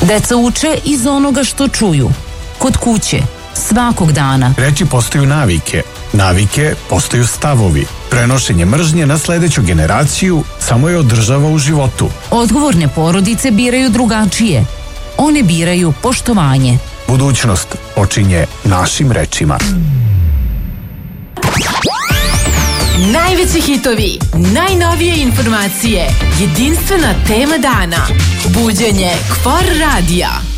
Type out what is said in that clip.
Deca uče iz onoga što čuju. Kod kuće, svakog dana. Reči postaju navike. Navike postaju stavovi. Prenošenje mržnje na sledeću generaciju samo je održava u životu. Odgovorne porodice biraju drugačije. One biraju poštovanje. Budućnost počinje našim rečima. Najveći hitovi, najnovije informacije, jedinstvena tema dana. Buđenje Kfor radija.